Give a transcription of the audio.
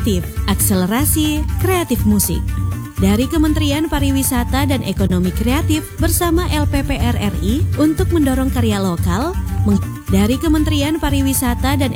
Kreatif, akselerasi kreatif musik. Dari Kementerian Pariwisata dan Ekonomi Kreatif bersama LPPR RI untuk mendorong karya lokal. Dari Kementerian Pariwisata dan